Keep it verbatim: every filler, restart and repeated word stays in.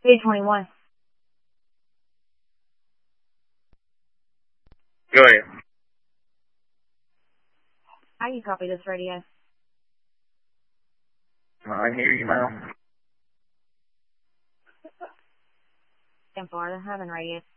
Page twenty-one. Go ahead. How do you copy this radio? I hear you, ma'am. In Florida, having radio.